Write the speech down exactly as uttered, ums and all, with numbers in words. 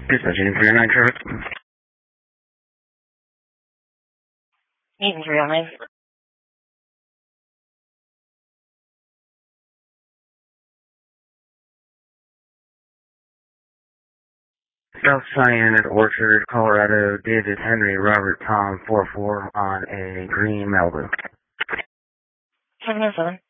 Dispatching three oh nine traffic. Eaton three oh nine. South Cheyenne at Orchard, Colorado, David Henry Robert Tom four four on a green Malibu. seven oh seven.